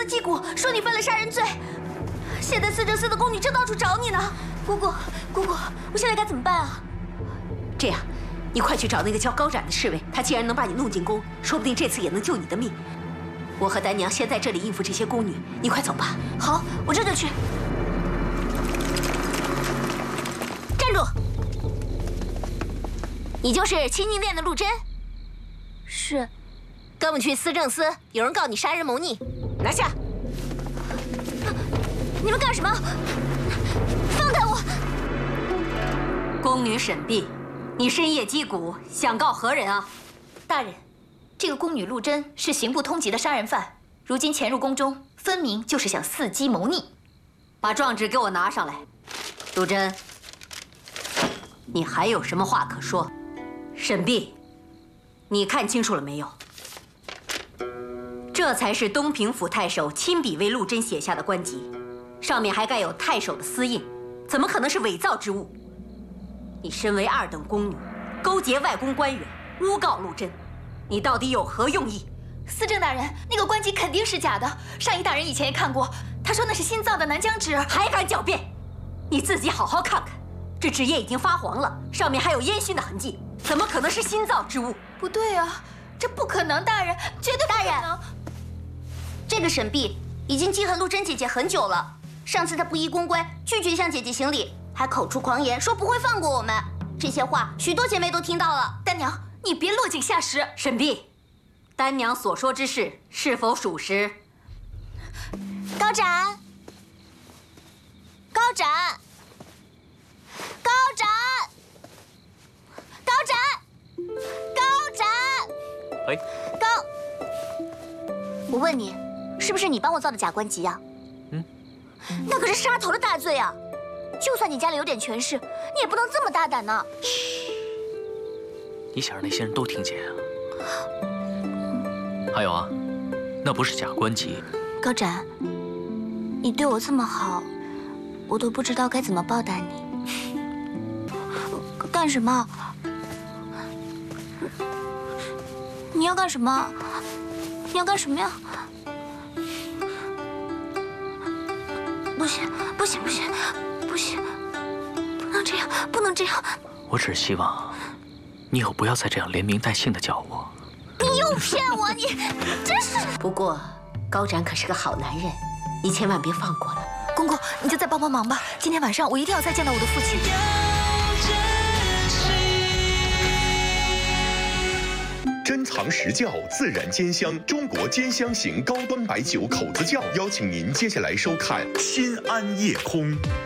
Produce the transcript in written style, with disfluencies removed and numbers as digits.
司击鼓，说你犯了杀人罪。现在司政司的宫女正到处找你呢。姑姑，我现在该怎么办啊？ 这样，你快去找那个叫高展的侍卫，他既然能把你弄进宫，说不定这次也能救你的命。我和丹娘先在这里应付这些宫女，你快走吧。 好，我这就去。站住！你就是清宁殿的陆贞？是。跟我们去司政司，有人告你杀人谋逆，拿下！你们干什么？放开我！ 宫女沈碧，你深夜击鼓，想告何人啊？ 大人，这个宫女陆贞是刑部通缉的杀人犯，如今潜入宫中，分明就是想伺机谋逆。 把状纸给我拿上来。陆贞，你还有什么话可说？沈碧，你看清楚了没有？这才是东平府太守亲笔为陆贞写下的官籍，上面还盖有太守的私印，怎么可能是伪造之物？你身为二等宫女，勾结外宫官员，诬告陆贞，你到底有何用意？ 司政大人，那个官籍肯定是假的，上仪大人以前也看过，他说那是新造的南疆纸， 还敢狡辩？你自己好好看看，这纸页已经发黄了，上面还有烟熏的痕迹，怎么可能是新造之物？ 不对啊，这不可能，大人，绝对不可能。这个沈碧已经记恨陆贞姐姐很久了。上次她不依宫规，拒绝向姐姐行礼，还口出狂言，说不会放过我们。这些话许多姐妹都听到了。丹娘，你别落井下石。 沈碧，丹娘所说之事是否属实？ 高展，高展，高展，高展，高展。 哎， 我问你，是不是你帮我造的假官籍啊？那可是杀头的大罪啊！就算你家里有点权势，你也不能这么大胆呢。 你想让那些人都听见啊？还有啊，那不是假官籍。 高展，你对我这么好，我都不知道该怎么报答你。干什么？你要干什么？你要干什么呀？不行，不行，不行，不行，不能这样，不能这样。 我只是希望你以后不要再这样连名带姓的叫我。 你又骗我，你真是…… 不过高展可是个好男人，你千万别放过了。 公公，你就再帮帮忙吧。今天晚上我一定要再见到我的父亲。 珍藏实窖，自然兼香，中国兼香型高端白酒口子窖，邀请您接下来收看《心安夜空》。